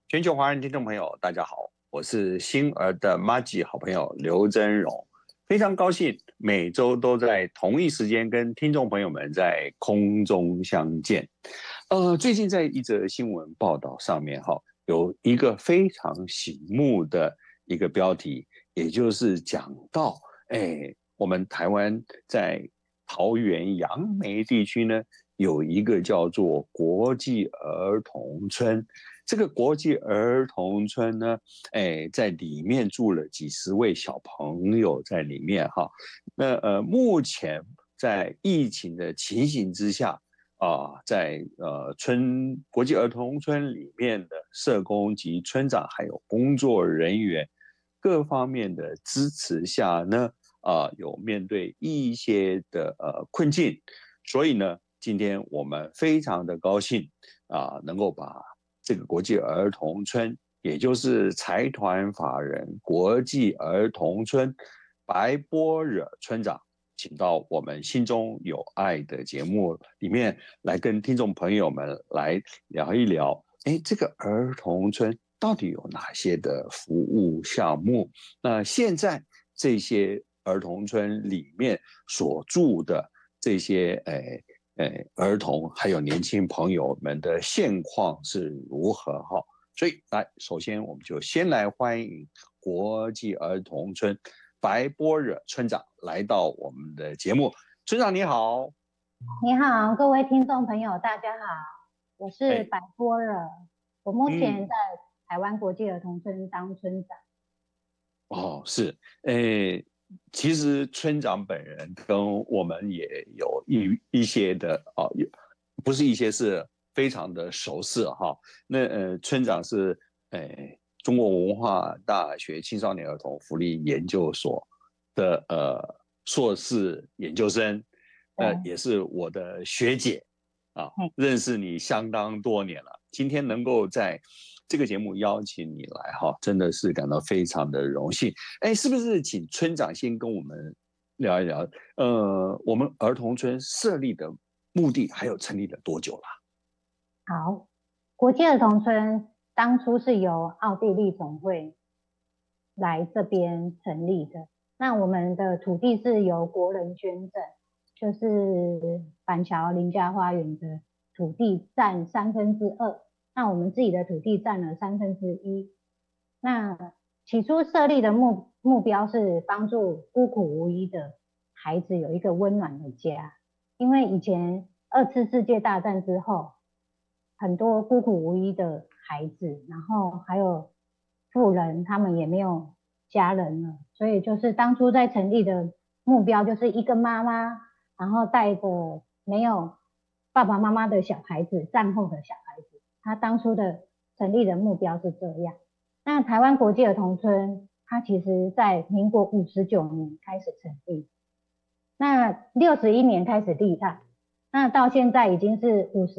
全球华人听众朋友，大家好，我是星儿的妈吉好朋友刘真荣，非常高兴每周都在同一时间跟听众朋友们在空中相见。最近在一则新闻报道上面哈，有一个非常醒目的一个标题，也就是讲到，我们台湾在桃园杨梅地区呢，有一个叫做国际儿童村。这个国际儿童村呢，在里面住了几十位小朋友在里面哈。那目前在疫情的情形之下在国际儿童村里面的社工及村长还有工作人员各方面的支持下呢，有面对一些的困境，所以呢，今天我们非常的高兴能够把这个国际儿童村，也就是财团法人国际儿童村白波惹村长，请到我们心中有爱的节目里面来跟听众朋友们来聊一聊，这个儿童村到底有哪些的服务项目？那现在这些儿童村里面所住的这些儿童还有年轻朋友们的现况是如何哈？所以来，首先我们就先来欢迎国际儿童村白波惹村长来到我们的节目。村长你好。 你好，各位听众朋友，大家好，我是哎， 百波惹，我目前嗯， 在台湾国际儿童村当村长。 哦，是，诶，其实村长本人跟我们也有一些的不是一些，是非常的熟识哈。那村长是中国文化大学青少年儿童福利研究所的硕士研究生， 对， 也是我的学姐嘿， 认识你相当多年了，今天能够在这个节目邀请你来哈，真的是感到非常的荣幸。是不是请村长先跟我们聊一聊？我们儿童村设立的目的还有成立了多久了？ 好，国际儿童村当初是由奥地利总会来这边成立的。那我们的土地是由国人捐赠，就是板桥林家花园的土地占2/3，那我们自己的土地占了1/3。那起初设立的目标是帮助孤苦无依的孩子有一个温暖的家，因为以前2次世界大战之后，很多孤苦无依的孩子，然后还有富人，他们也没有家人了，所以就是当初在成立的目标就是一个妈妈，然后带着没有爸爸妈妈的小孩子，战后的小孩子，他当初的成立的目标是这样。那台湾国际儿童村，它其实在民国59年开始成立，那61年开始立案，那到现在已经是